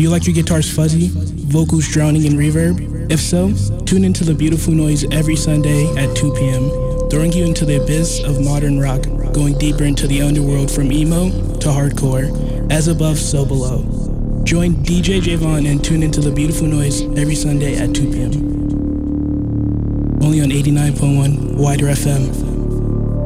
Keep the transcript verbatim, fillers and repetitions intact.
Do you like your guitars fuzzy, vocals drowning in reverb? If so, tune into The Beautiful Noise every Sunday at two p.m., throwing you into the abyss of modern rock, going deeper into the underworld from emo to hardcore, as above, so below. Join D J Javon and tune into The Beautiful Noise every Sunday at two p.m. Only on eighty-nine point one Wider F M.